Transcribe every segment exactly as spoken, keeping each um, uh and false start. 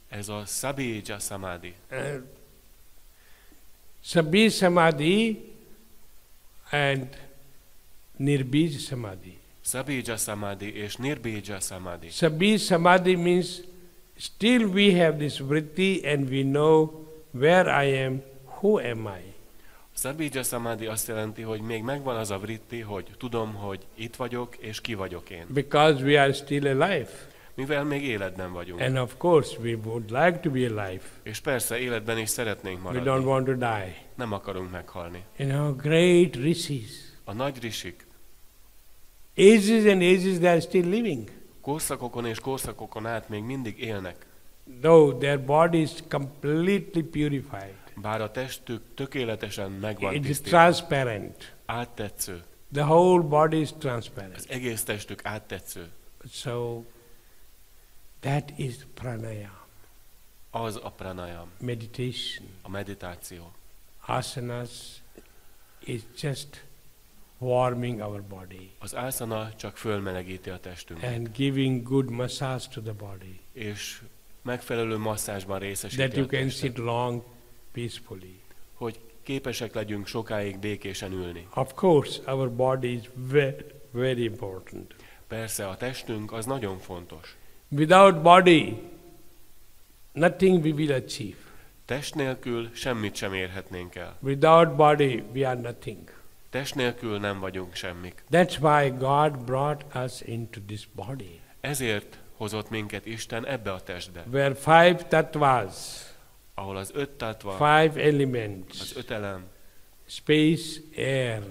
Ez a Sabija Samadhi. Uh, Sabij Samadhi and Nirbij Samadhi. Sabija Samadhi és Nirbija Samadhi. Sabij Samadhi means still we have this vritti and we know where I am, who am I. Sabija Samadhi azt jelenti, hogy még megvan az a vritti, hogy tudom, hogy itt vagyok, és ki vagyok én. Because we are still alive. Mivel még életben vagyunk. And of course we would like to be alive. És persze életben is szeretnénk We maradni. don't want to die. Nem akarunk meghalni. You know, great rishis. A nagy risik Ages and ages they are still living. korszakokon és korszakokon át még mindig élnek. Though their body is completely purified. Bár a testük tökéletesen megvan It is tisztítva. transparent. Áttetsző. The whole body is Az transparent. egész testük áttetsző. So that is pranayama, Az a pranayam, meditation. a meditáció. Asanas is just warming our body Az asana csak fölmelegíti a testünket. and giving good massage to the body, És megfelelő masszázsban részesíti that you a can testet, sit long peacefully. hogy képesek legyünk sokáig békésen ülni. Of course, our body is very, very important. Persze a testünk az nagyon fontos. Without body, nothing we will achieve. Test nélkül semmit sem érhetnénk el. Without body, we are nothing. Test nélkül nem vagyunk semmik. That's why God brought us into this body, Ezért hozott minket Isten ebbe a testbe, where five tattvas, ahol az öt tattva, five elements, az öt elem, space, air,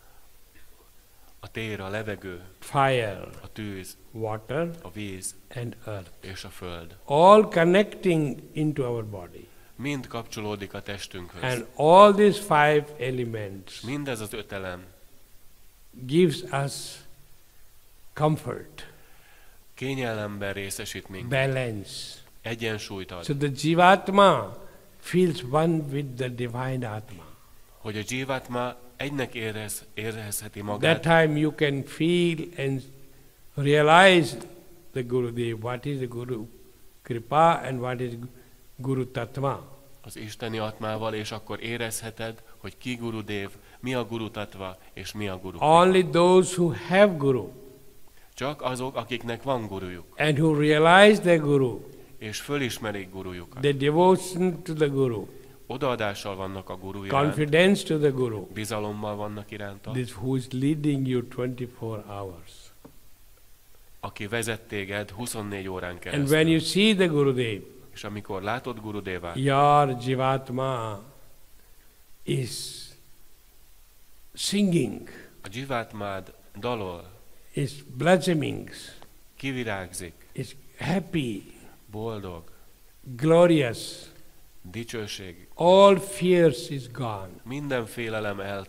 a tér, a levegő, fire, a tűz, water, a víz and earth, és a föld. all connecting into our body. Mind kapcsolódik a testünkhöz. And all these five elements Mindez az öt elem gives us comfort, kényelemben részesít minket, balance. egyensúlyt ad, So the Jivatma feels one with the divine Atma. hogy a Jivatma egynek érez, érezheti That magát, time you can feel and realize the Gurudev, what is the Guru Kripa and what is Guru Tattva. az isteni atmával, és akkor érezheted, hogy ki Gurudev, mi a Guru Tattva, és mi a Guru Kripa. Only those who have Guru Csak azok, akiknek van gurujuk, and who realize their Guru, és fölismerik gurujukat. their devotion to the Guru, Odaadással vannak a guru iránt, confidence to the Guru, bizalommal vannak iránta, this who is leading you twenty-four hours. aki vezet téged huszonnégy órán And when keresztül. you see the Gurudev, És amikor látod Gurudevát, your Jivatma is singing, a Jivatmád dalol, is blossoming, kivirágzik, is happy, boldog, glorious. dicsőség, All fears is gone. minden félelem el,